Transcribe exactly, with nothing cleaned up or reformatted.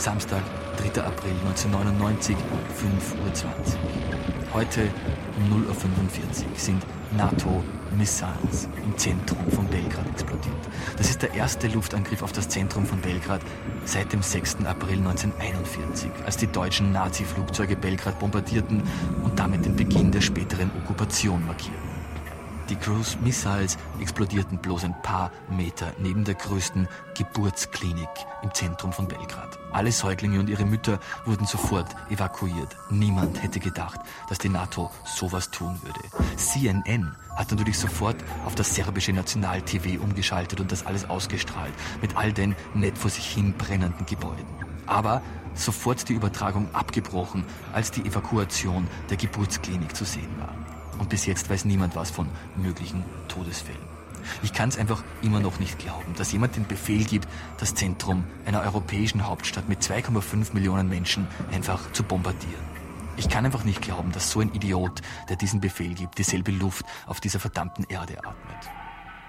Samstag, dritter April neunzehnhundertneunundneunzig, fünf Uhr zwanzig. Heute um null Uhr fünfundvierzig sind NATO-Missiles im Zentrum von Belgrad explodiert. Das ist der erste Luftangriff auf das Zentrum von Belgrad seit dem sechsten April neunzehnhunderteinundvierzig, als die deutschen Nazi-Flugzeuge Belgrad bombardierten und damit den Beginn der späteren Okkupation markierten. Die Cruise Missiles explodierten bloß ein paar Meter neben der größten Geburtsklinik im Zentrum von Belgrad. Alle Säuglinge und ihre Mütter wurden sofort evakuiert. Niemand hätte gedacht, dass die NATO sowas tun würde. C N N hat natürlich sofort auf das serbische National-T V umgeschaltet und das alles ausgestrahlt, mit all den nicht vor sich hin brennenden Gebäuden. Aber sofort die Übertragung abgebrochen, als die Evakuation der Geburtsklinik zu sehen war. Und bis jetzt weiß niemand was von möglichen Todesfällen. Ich kann es einfach immer noch nicht glauben, dass jemand den Befehl gibt, das Zentrum einer europäischen Hauptstadt mit zwei Komma fünf Millionen Menschen einfach zu bombardieren. Ich kann einfach nicht glauben, dass so ein Idiot, der diesen Befehl gibt, dieselbe Luft auf dieser verdammten Erde atmet.